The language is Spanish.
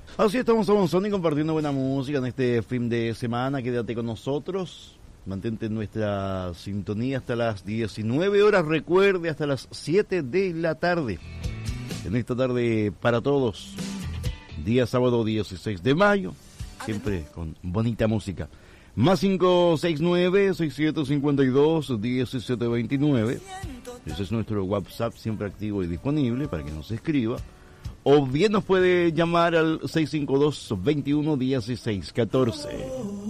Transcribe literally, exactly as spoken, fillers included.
Así estamos avanzando y compartiendo buena música en este fin de semana. Quédate con nosotros, mantente en nuestra sintonía hasta las diecinueve horas, recuerde hasta las siete de la tarde. En esta tarde para todos, día sábado dieciséis de mayo, siempre con bonita música. Más cinco seis nueve, seis siete cinco dos, uno siete dos nueve. Ese es nuestro WhatsApp, siempre activo y disponible para que nos escriba. O bien nos puede llamar al seis cinco dos, veintiuno, dieciséis, catorce.